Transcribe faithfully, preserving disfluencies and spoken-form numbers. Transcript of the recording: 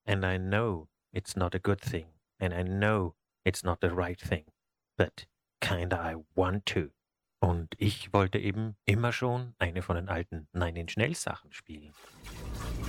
And I know it's not a good thing. And I know it's not the right thing. But kinda I want to. Und ich wollte eben immer schon eine von den alten Nine Inch Nails Sachen spielen.